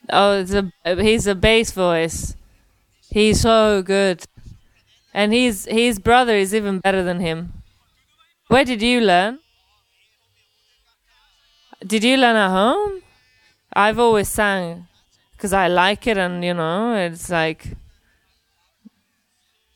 Oh, he's a bass voice. He's so good, and his brother is even better than him. Where did you learn? Did you learn at home? I've always sang because I like it, and it's like